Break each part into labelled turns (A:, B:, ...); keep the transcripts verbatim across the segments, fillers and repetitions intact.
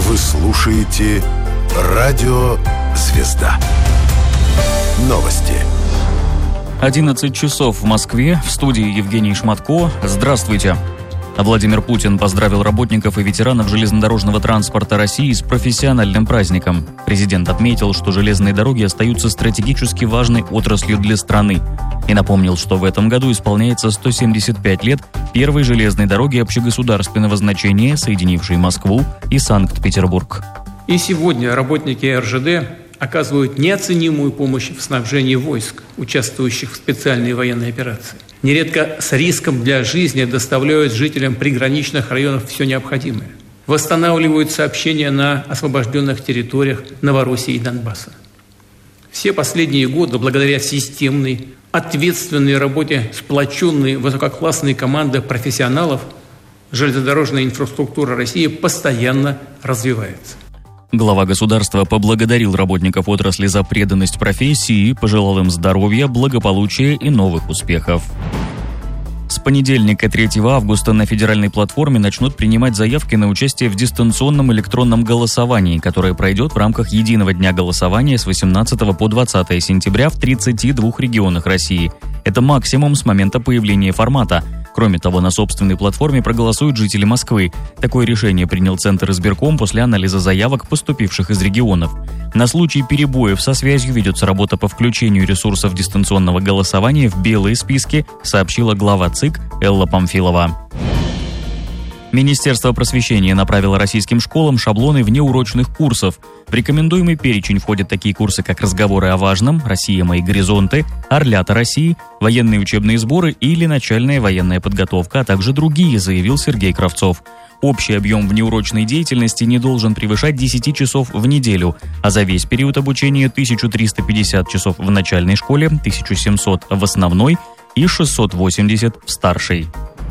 A: Вы слушаете Радио Звезда. Новости.
B: одиннадцать часов в Москве. В студии Евгений Шматко. Здравствуйте. Владимир Путин поздравил работников и ветеранов железнодорожного транспорта России с профессиональным праздником. Президент отметил, что железные дороги остаются стратегически важной отраслью для страны. И напомнил, что в этом году исполняется сто семьдесят пять лет первой железной дороги общегосударственного значения, соединившей Москву и Санкт-Петербург.
C: И сегодня работники эр жэ дэ оказывают неоценимую помощь в снабжении войск, участвующих в специальной военной операции. Нередко с риском для жизни доставляют жителям приграничных районов все необходимое. Восстанавливают сообщения на освобожденных территориях Новороссии и Донбасса. Все последние годы, благодаря системной, ответственной работе сплоченной высококлассной команды профессионалов, железнодорожная инфраструктура России постоянно развивается.
B: Глава государства поблагодарил работников отрасли за преданность профессии и пожелал им здоровья, благополучия и новых успехов. С понедельника, третьего августа, на федеральной платформе начнут принимать заявки на участие в дистанционном электронном голосовании, которое пройдет в рамках единого дня голосования с восемнадцатого по двадцатое сентября в тридцати двух регионах России. Это максимум с момента появления формата. Кроме того, на собственной платформе проголосуют жители Москвы. Такое решение принял Центр избирком после анализа заявок, поступивших из регионов. На случай перебоев со связью ведется работа по включению ресурсов дистанционного голосования в белые списки, сообщила глава ЦИК Элла Памфилова. Министерство просвещения направило российским школам шаблоны внеурочных курсов. В рекомендуемый перечень входят такие курсы, как «Разговоры о важном», «Россия. Мои горизонты», «Орлята России», «Военные учебные сборы» или «Начальная военная подготовка», а также другие, заявил Сергей Кравцов. Общий объем внеурочной деятельности не должен превышать десять часов в неделю, а за весь период обучения тысяча триста пятьдесят часов в начальной школе, тысяча семьсот в основной и шестьсот восемьдесят в старшей.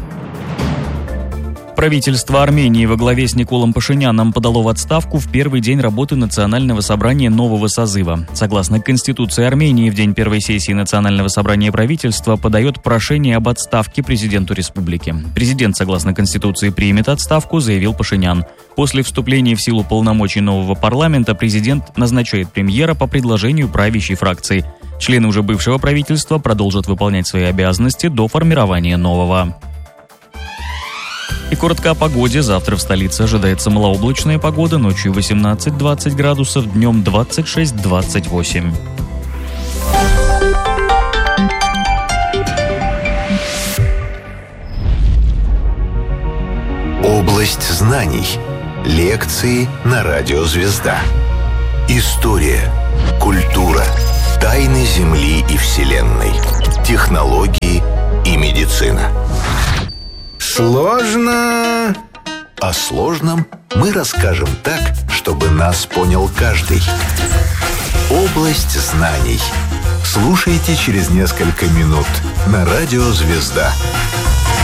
B: Правительство Армении во главе с Николом Пашиняном подало в отставку в первый день работы Национального собрания нового созыва. Согласно Конституции Армении, в день первой сессии Национального собрания правительства подает прошение об отставке президенту республики. Президент, согласно Конституции, примет отставку, заявил Пашинян. После вступления в силу полномочий нового парламента президент назначает премьера по предложению правящей фракции. Члены уже бывшего правительства продолжат выполнять свои обязанности до формирования нового. И коротко о погоде. Завтра в столице ожидается малооблачная погода, ночью восемнадцать-двадцать градусов, днем двадцать шесть-двадцать восемь.
A: Область знаний. Лекции на Радио Звезда. История, культура, тайны Земли и Вселенной, технологии и медицина. Сложно. О сложном мы расскажем так, чтобы нас понял каждый. Область знаний. Слушайте через несколько минут на Радио Звезда.